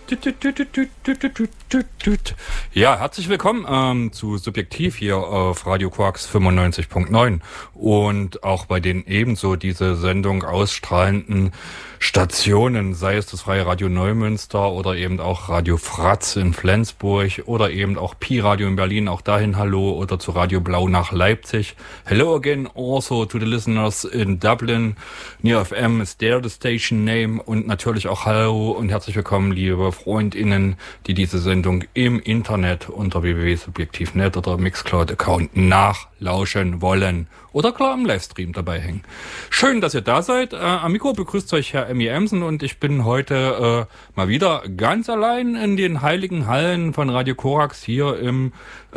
Ja, herzlich willkommen zu Subjektiv hier auf Radio Quarks 95.9 und auch bei den ebenso diese Sendung ausstrahlenden Stationen, sei es das Freie Radio Neumünster oder eben auch Radio Fratz in Flensburg oder eben auch Pi Radio in Berlin, auch dahin hallo, oder zu Radio Blau nach Leipzig. Hello again also to the listeners in Dublin. Near FM is there the station name, und natürlich auch hallo und herzlich willkommen, liebe FreundInnen, die diese Sendung im Internet unter www.subjektiv.net oder Mixcloud-Account nachlauschen wollen oder klar im Livestream dabei hängen. Schön, dass ihr da seid. Am Mikro begrüßt euch Herr Emmy Emsen und ich bin heute mal wieder ganz allein in den heiligen Hallen von Radio Korax hier im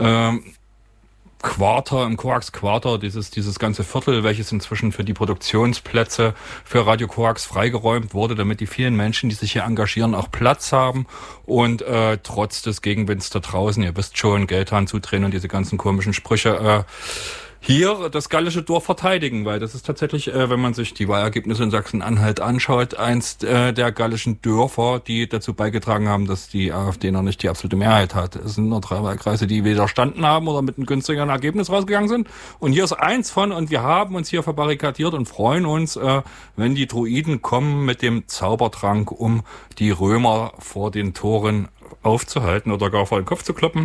Quarter, im Korax Quarter, dieses ganze Viertel, welches inzwischen für die Produktionsplätze für Radio Korax freigeräumt wurde, damit die vielen Menschen, die sich hier engagieren, auch Platz haben und trotz des Gegenwinds da draußen, ihr wisst schon, Geldhahn zudrehen und diese ganzen komischen Sprüche, hier das gallische Dorf verteidigen, weil das ist tatsächlich, wenn man sich die Wahlergebnisse in Sachsen-Anhalt anschaut, eins der gallischen Dörfer, die dazu beigetragen haben, dass die AfD noch nicht die absolute Mehrheit hat. Es sind nur 3 Wahlkreise, die widerstanden haben oder mit einem günstigeren Ergebnis rausgegangen sind. Und hier ist eins von, und wir haben uns hier verbarrikadiert und freuen uns, wenn die Druiden kommen mit dem Zaubertrank, um die Römer vor den Toren aufzuhalten oder gar vor den Kopf zu kloppen.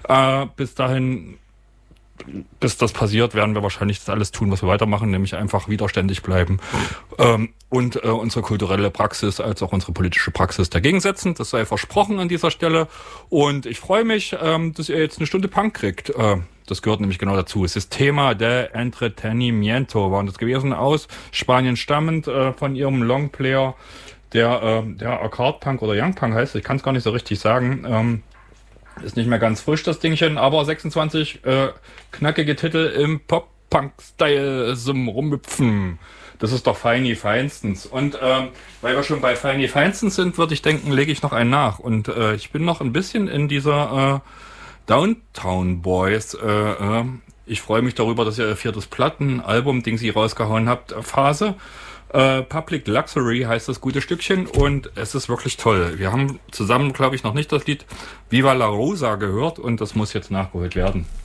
Bis das passiert, werden wir wahrscheinlich das alles tun, was wir weitermachen, nämlich einfach widerständig bleiben und unsere kulturelle Praxis als auch unsere politische Praxis dagegen setzen. Das sei versprochen an dieser Stelle. Und ich freue mich, dass ihr jetzt eine Stunde Punk kriegt. Das gehört nämlich genau dazu. Sistema de Entretenimiento war das gewesen, aus Spanien stammend, von ihrem Longplayer, der Arcade Punk oder Young Punk heißt. Ich kann es gar nicht so richtig sagen. Ist nicht mehr ganz frisch, das Dingchen, aber 26 knackige Titel im Pop-Punk-Style zum Rumhüpfen. Das ist doch Feini Feinstens. Und weil wir schon bei Feini Feinstens sind, würde ich denken, lege ich noch einen nach. Und ich bin noch ein bisschen in dieser Downtown Boys, ich freue mich darüber, dass ihr ihr 4. Plattenalbum, Ding sie rausgehauen habt, Phase. Public Luxury heißt das gute Stückchen und es ist wirklich toll. Wir haben zusammen, glaube ich, noch nicht das Lied Viva la Rosa gehört und das muss jetzt nachgeholt werden.